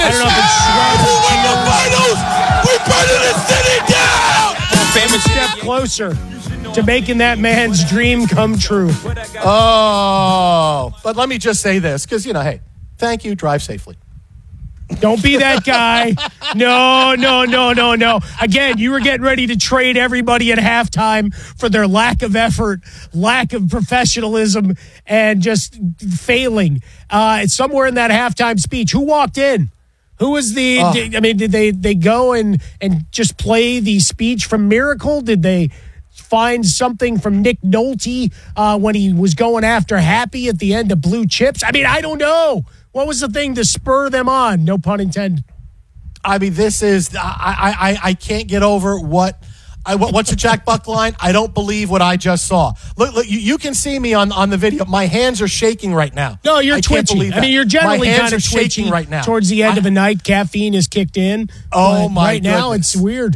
I don't know if it's Schwarber. We're burning the city down. Famous step closer to making that man's dream come true. Oh, but let me just say this, because, hey, thank you. Drive safely. Don't be that guy. No. Again, you were getting ready to trade everybody at halftime for their lack of effort, lack of professionalism, and just failing. Somewhere in that halftime speech, who walked in? Who was did they go and just play the speech from Miracle? Did they find something from Nick Nolte when he was going after Happy at the end of Blue Chips? I don't know. What was the thing to spur them on? No pun intended. This is, I can't get over what's the Jack Buck line? I don't believe what I just saw. Look, you can see me on the video. My hands are shaking right now. No, you're twitching. You're generally kind of shaking right now. Towards the end of the night, caffeine is kicked in. Oh, my goodness. Right now, it's weird.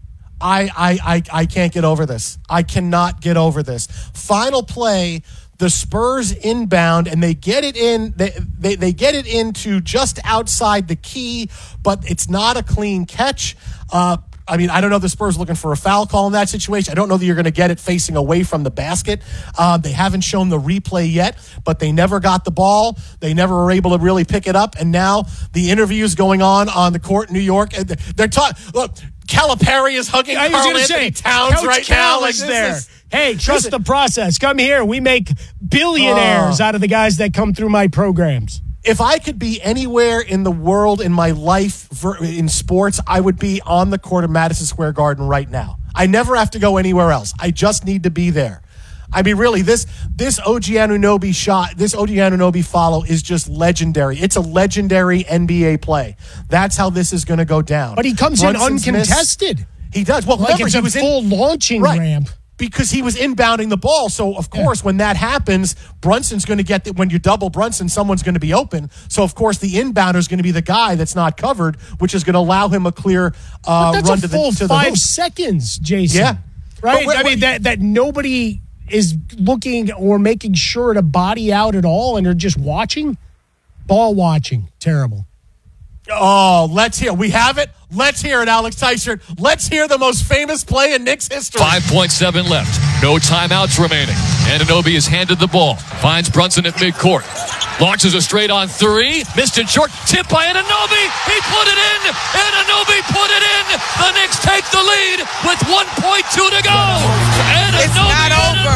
I can't get over this. I cannot get over this. Final play, the Spurs inbound, and they get it in. They get it into just outside the key, but it's not a clean catch. I don't know if the Spurs looking for a foul call in that situation. I don't know that you're going to get it facing away from the basket. They haven't shown the replay yet, but they never got the ball. They never were able to really pick it up, and now the interview is going on the court in New York. They're talking. Look, Calipari is hugging Karl Anthony Towns Coach right Cal now. Is there. Hey, trust the process. Come here. We make billionaires out of the guys that come through my programs. If I could be anywhere in the world in my life in sports, I would be on the court of Madison Square Garden right now. I never have to go anywhere else. I just need to be there. Really, this OG Anunoby shot, this OG Anunoby follow is just legendary. It's a legendary NBA play. That's how this is going to go down. But he comes Brunson's in uncontested. He does. Well, like remember, it's he was full launching ramp. Because he was inbounding the ball. So, of course, when that happens, Brunson's going to get when you double Brunson, someone's going to be open. So, of course, the inbounder is going to be the guy that's not covered, which is going to allow him a clear run to the That's a full 5 seconds, Jason. Yeah. Right? That nobody is looking or making sure to body out at all, and they're just watching. Ball watching. Terrible. Oh, let's hear. We have it. Let's hear it, Alex Teichert. Let's hear the most famous play in Knicks history. 5.7 left. No timeouts remaining. Anunoby is handed the ball. Finds Brunson at midcourt. Launches a straight on three. Missed it short. Tip by Anunoby. He put it in. Anunoby put it in. The Knicks take the lead with 1.2 to go. Anunoby it's not over.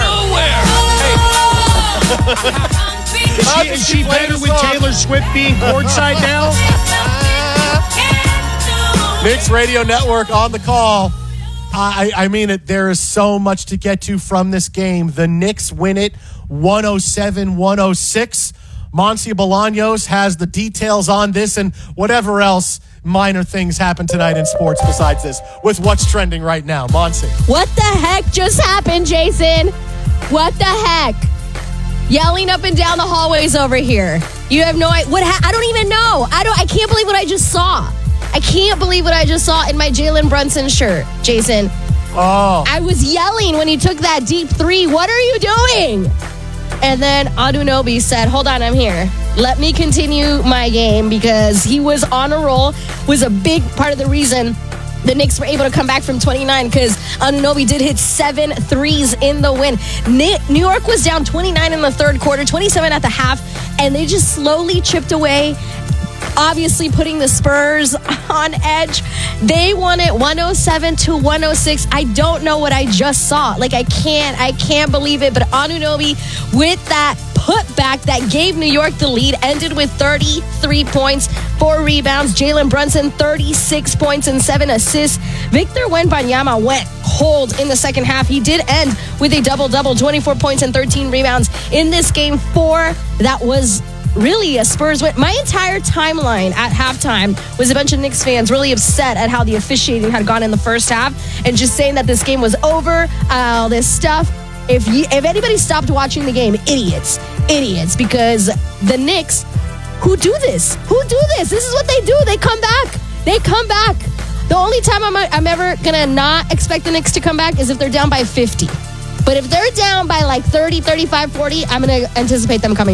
Is she better with Taylor Swift being courtside now? Knicks Radio Network on the call. I mean it. There is so much to get to from this game. The Knicks win it 107-106. Monsi Bolaños has the details on this and whatever else minor things happen tonight in sports besides this with what's trending right now. Monsi. What the heck just happened, Jason? What the heck? Yelling up and down the hallways over here. You have no idea. I don't even know. I can't believe what I just saw. I can't believe what I just saw in my Jalen Brunson shirt, Jason. Oh. I was yelling when he took that deep three. What are you doing? And then Anunoby said, hold on, I'm here. Let me continue my game because he was on a roll, was a big part of the reason the Knicks were able to come back from 29 because Anunoby did hit 7 threes in the win. New York was down 29 in the third quarter, 27 at the half, and they just slowly chipped away, obviously putting the Spurs on edge. They won it 107-106. I don't know what I just saw. I can't believe it. But Anunoby with that putback that gave New York the lead ended with 33 points, 4 rebounds. Jalen Brunson, 36 points and 7 assists. Victor Wembanyama went cold in the second half. He did end with a double-double, 24 points and 13 rebounds in this game 4. That was really a Spurs win. My entire timeline at halftime was a bunch of Knicks fans really upset at how the officiating had gone in the first half and just saying that this game was over, all this stuff. If anybody stopped watching the game, idiots, because the Knicks, who do this? This is what they do. They come back. The only time I'm ever going to not expect the Knicks to come back is if they're down by 50. But if they're down by 30, 35, 40, I'm going to anticipate them coming back.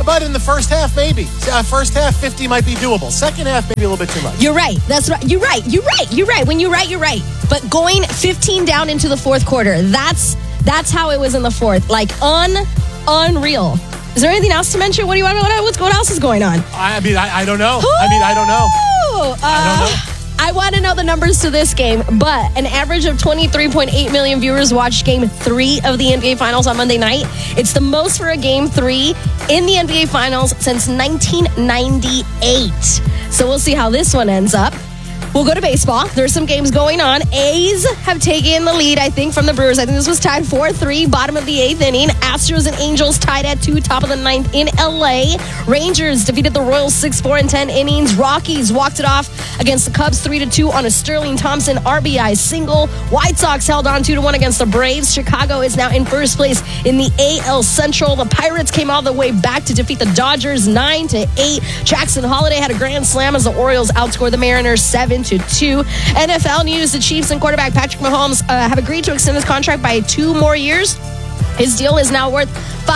But in the first half, maybe. First half, 50 might be doable. Second half, maybe a little bit too much. You're right. That's right. You're right. When you're right, you're right. But going 15 down into the fourth quarter, that's how it was in the fourth. Like, unreal. Is there anything else to mention? What else is going on? I don't know. I don't know. I want to know the numbers to this game, but an average of 23.8 million viewers watched Game 3 of the NBA Finals on Monday night. It's the most for a Game 3 in the NBA Finals since 1998. So we'll see how this one ends up. We'll go to baseball. There's some games going on. A's have taken the lead, I think, from the Brewers. I think this was tied 4-3, bottom of the 8th inning. Astros and Angels tied at 2, top of the 9th in L.A. Rangers defeated the Royals 6-4 in 10 innings. Rockies walked it off against the Cubs 3-2 on a Sterling Thompson RBI single. White Sox held on 2-1 against the Braves. Chicago is now in first place in the AL Central. The Pirates came all the way back to defeat the Dodgers 9-8. Jackson Holiday had a grand slam as the Orioles outscored the Mariners 7-2. NFL news: the Chiefs and quarterback Patrick Mahomes have agreed to extend his contract by 2 more years. His deal is now worth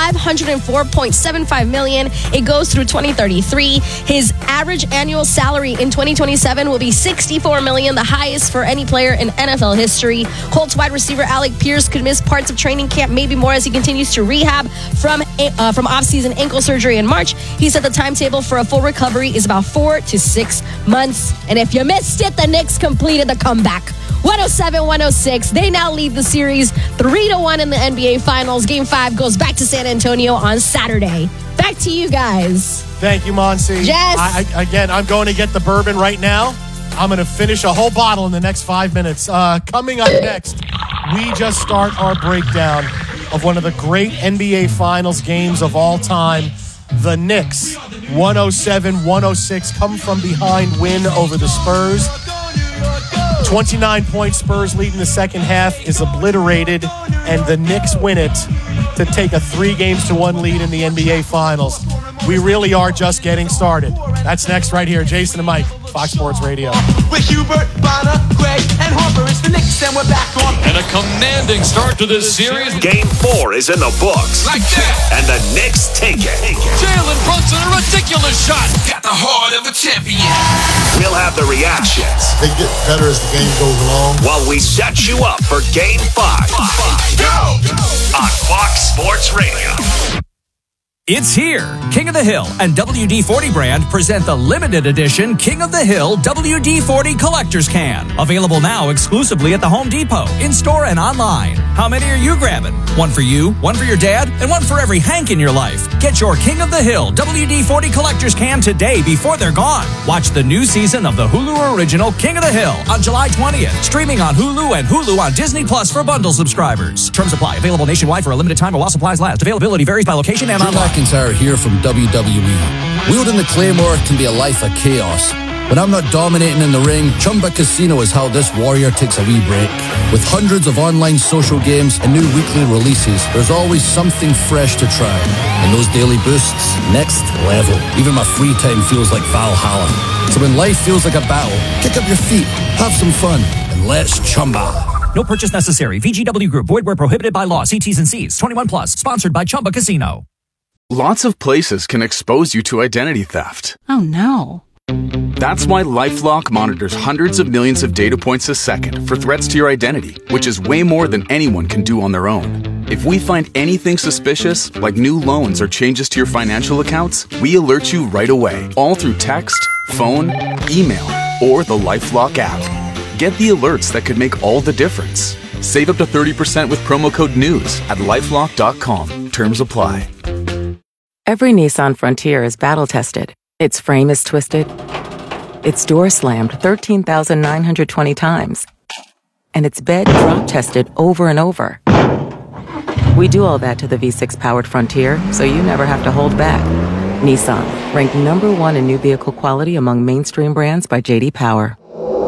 $504.75 million. It goes through 2033. His average annual salary in 2027 will be $64 million, the highest for any player in NFL history. Colts wide receiver Alec Pierce could miss parts of training camp, maybe more, as he continues to rehab from off-season ankle surgery in March. He said the timetable for a full recovery is about 4 to 6 months. And if you missed it, the Knicks completed the comeback. 107-106. They now lead the series 3-1 in the NBA Finals. Game 5 goes back to San Antonio on Saturday. Back to you guys. Thank you, Monsi. Yes. I'm going to get the bourbon right now. I'm going to finish a whole bottle in the next 5 minutes. Coming up next, we just start our breakdown of one of the great NBA Finals games of all time. The Knicks, 107-106, come from behind win over the Spurs. 29-point Spurs lead in the second half is obliterated, and the Knicks win it to take a 3-1 lead in the NBA Finals. We really are just getting started. That's next right here. Jason and Mike, Fox Sports Radio. With Hubert, Bonner, Greg, and Harper, it's the Knicks, and we're back on. And a commanding start to this series. Game 4 is in the books. Like that. And the Knicks take it. Jalen Brunson, a ridiculous shot. Got the heart of a champion. We'll have the reactions They get better as the game goes along. while we set you up for Game 5. Go! On Fox Sports Radio. It's here. King of the Hill and WD-40 brand present the limited edition King of the Hill WD-40 Collector's Can. Available now exclusively at the Home Depot, in-store and online. How many are you grabbing? One for you, one for your dad, and one for every Hank in your life. Get your King of the Hill WD-40 Collector's Can today before they're gone. Watch the new season of the Hulu original King of the Hill on July 20th. Streaming on Hulu and Hulu on Disney Plus for bundle subscribers. Terms apply. Available nationwide for a limited time while supplies last. Availability varies by location and online. McIntyre here from WWE. Wielding the Claymore can be a life of chaos. When I'm not dominating in the ring, Chumba Casino is how this warrior takes a wee break. With hundreds of online social games and new weekly releases, there's always something fresh to try. And those daily boosts, next level. Even my free time feels like Valhalla. So when life feels like a battle, kick up your feet, have some fun, and let's Chumba. No purchase necessary. VGW Group. Void where prohibited by law. See T's and C's. 21 plus. Sponsored by Chumba Casino. Lots of places can expose you to identity theft. Oh, no. That's why LifeLock monitors hundreds of millions of data points a second for threats to your identity, which is way more than anyone can do on their own. If we find anything suspicious, like new loans or changes to your financial accounts, we alert you right away, all through text, phone, email, or the LifeLock app. Get the alerts that could make all the difference. Save up to 30% with promo code NEWS at LifeLock.com. Terms apply. Every Nissan Frontier is battle-tested. Its frame is twisted. Its door slammed 13,920 times. And its bed drop-tested over and over. We do all that to the V6-powered Frontier, so you never have to hold back. Nissan, ranked #1 in new vehicle quality among mainstream brands by J.D. Power.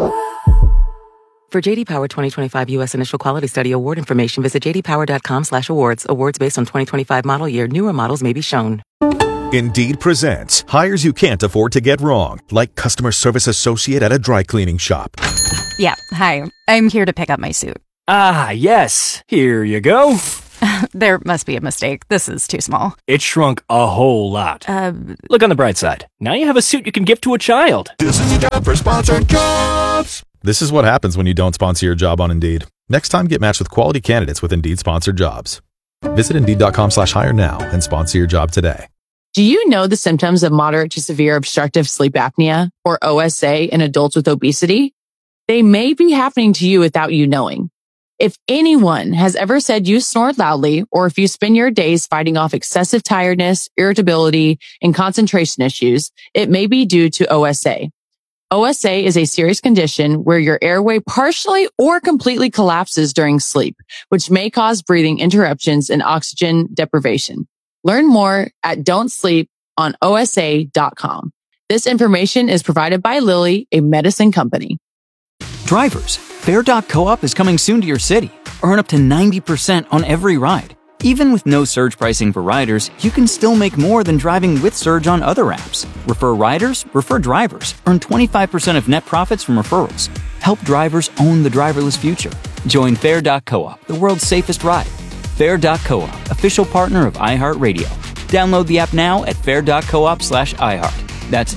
For J.D. Power 2025 U.S. Initial Quality Study award information, visit jdpower.com/awards. Awards based on 2025 model year. Newer models may be shown. Indeed presents hires you can't afford to get wrong, like customer service associate at a dry cleaning shop. Yeah, hi. I'm here to pick up my suit. Ah, yes. Here you go. There must be a mistake. This is too small. It shrunk a whole lot. Look on the bright side. Now you have a suit you can give to a child. This is your job for sponsored jobs. This is what happens when you don't sponsor your job on Indeed. Next time, get matched with quality candidates with Indeed sponsored jobs. Visit Indeed.com/hire now and sponsor your job today. Do you know the symptoms of moderate to severe obstructive sleep apnea, or OSA, in adults with obesity? They may be happening to you without you knowing. If anyone has ever said you snore loudly, or if you spend your days fighting off excessive tiredness, irritability, and concentration issues, it may be due to OSA. OSA is a serious condition where your airway partially or completely collapses during sleep, which may cause breathing interruptions and oxygen deprivation. Learn more at don'tsleeponosa.com. This information is provided by Lilly, a medicine company. Drivers, Fair.coop is coming soon to your city. Earn up to 90% on every ride. Even with no surge pricing for riders, you can still make more than driving with Surge on other apps. Refer riders, refer drivers. Earn 25% of net profits from referrals. Help drivers own the driverless future. Join Fair.coop, the world's safest ride. Fair.coop, official partner of iHeartRadio. Download the app now at fair.coop/iHeart. That's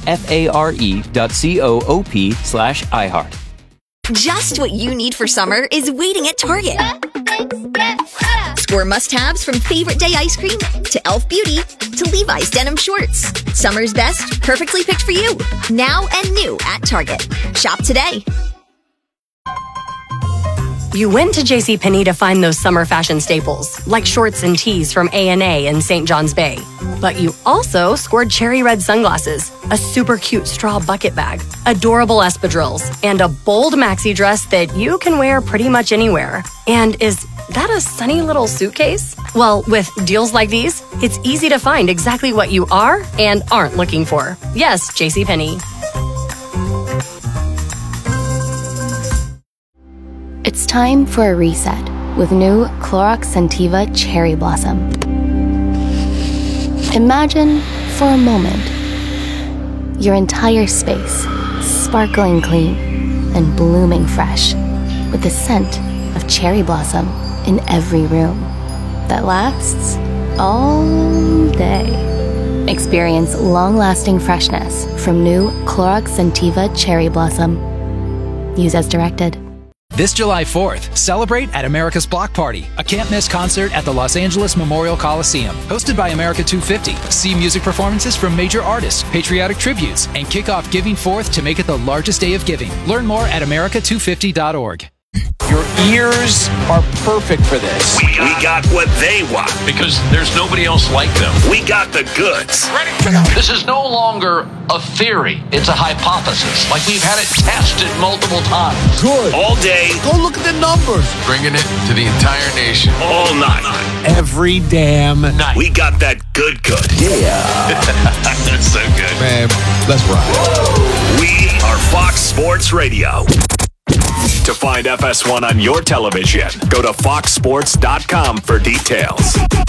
FARE.coop/iHeart. Just what you need for summer is waiting at Target. Score must-haves from favorite day ice cream to Elf Beauty to Levi's denim shorts. Summer's best, perfectly picked for you. Now and new at Target. Shop today. You went to JCPenney to find those summer fashion staples, like shorts and tees from A&A and St. John's Bay. But you also scored cherry red sunglasses, a super cute straw bucket bag, adorable espadrilles, and a bold maxi dress that you can wear pretty much anywhere. And is that a sunny little suitcase? Well, with deals like these, it's easy to find exactly what you are and aren't looking for. Yes, JCPenney. It's time for a reset with new Clorox Scentiva Cherry Blossom. Imagine, for a moment, your entire space sparkling clean and blooming fresh with the scent of cherry blossom in every room that lasts all day. Experience long-lasting freshness from new Clorox Scentiva Cherry Blossom. Use as directed. This July 4th, celebrate at America's Block Party, a can't-miss concert at the Los Angeles Memorial Coliseum. Hosted by America 250. See music performances from major artists, patriotic tributes, and kick off Giving Forth to make it the largest day of giving. Learn more at america250.org. Your ears are perfect for this. We got what they want. Because there's nobody else like them. We got the goods. This is no longer a theory. It's a hypothesis. Like we've had it tested multiple times. Good. All day. Go look at the numbers. Bringing it to the entire nation. All night. Every damn night. We got that good. Yeah. That's so good. Man, let's ride. We are Fox Sports Radio. To find FS1 on your television, go to foxsports.com for details.